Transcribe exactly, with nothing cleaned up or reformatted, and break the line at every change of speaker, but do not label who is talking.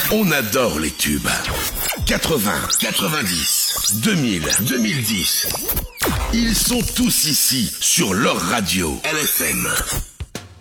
On adore les tubes. quatre-vingts, quatre-vingt-dix, deux mille, deux mille dix. Ils sont tous ici sur leur radio L F M.